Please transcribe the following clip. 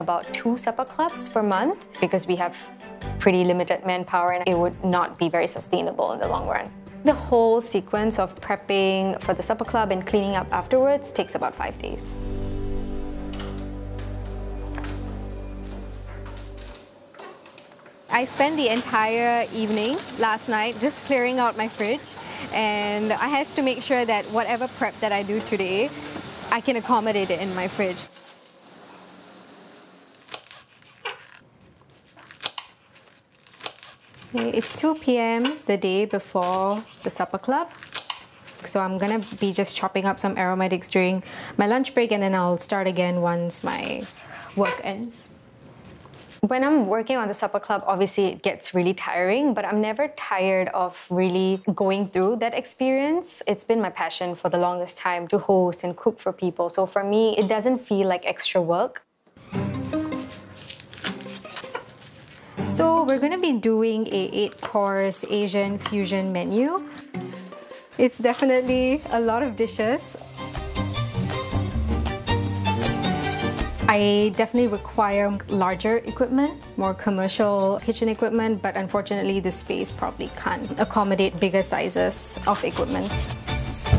about 2 supper clubs per month because we have pretty limited manpower and it would not be very sustainable in the long run. The whole sequence of prepping for the supper club and cleaning up afterwards takes about 5 days. I spent the entire evening last night just clearing out my fridge, and I have to make sure that whatever prep that I do today, I can accommodate it in my fridge. It's 2 p.m. the day before the supper club. So I'm gonna be just chopping up some aromatics during my lunch break, and then I'll start again once my work ends. When I'm working on the supper club, obviously it gets really tiring, but I'm never tired of really going through that experience. It's been my passion for the longest time to host and cook for people. So for me, it doesn't feel like extra work. So we're gonna be doing a 8-course Asian fusion menu. It's definitely a lot of dishes. I definitely require larger equipment, more commercial kitchen equipment, but unfortunately the space probably can't accommodate bigger sizes of equipment.